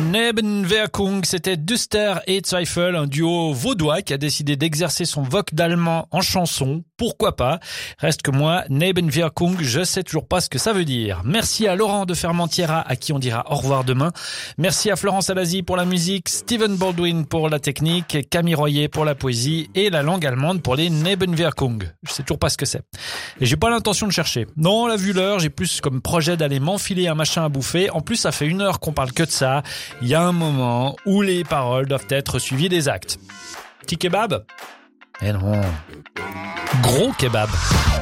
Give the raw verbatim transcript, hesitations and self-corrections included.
Nebenwirkung, c'était Duster et Zweifel, un duo vaudois qui a décidé d'exercer son voc d'allemand en chanson. Pourquoi pas? Reste que moi, Nebenwirkung, je sais toujours pas ce que ça veut dire. Merci à Laurent de Fermentiera, à qui on dira au revoir demain. Merci à Florence Alazi pour la musique, Steven Baldwin pour la technique, Camille Royer pour la poésie et la langue allemande pour les Nebenwirkung. Je sais toujours pas ce que c'est. Et j'ai pas l'intention de chercher. Non, on a vu l'heure, j'ai plus comme projet d'aller m'enfiler un machin à bouffer. En plus, ça fait une heure qu'on parle que de ça. Il y a un moment où les paroles doivent être suivies des actes. Petit kebab? Eh non. Gros kebab.